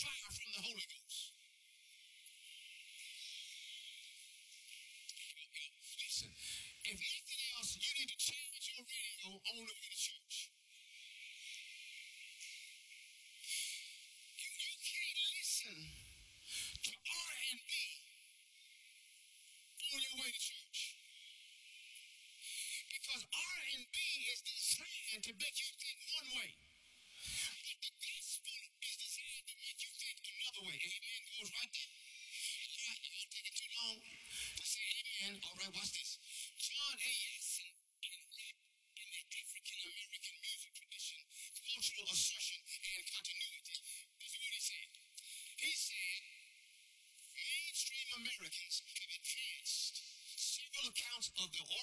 fire from the Holy Ghost. Listen, if nothing else, you need to change your radio on the way to church. You can't listen to R&B on your way to church. Because R&B is designed to make you think one way. But the gospel is designed to make you think another way. Amen goes right there. All right, it won't take it too long to say amen. All right, watch this. John A. Yasin in rap in the African American music tradition, cultural assertion and continuity. This is what he said. He said, mainstream Americans have advanced several accounts of the